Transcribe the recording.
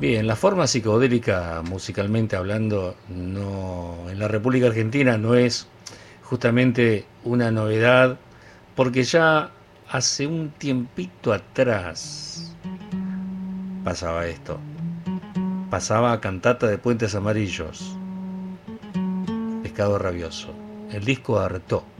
Bien, la forma psicodélica, musicalmente hablando, no, en la República Argentina no es justamente una novedad, porque ya hace un tiempito atrás pasaba esto. Pasaba Cantata de Puentes Amarillos, Pescado Rabioso. El disco hartó.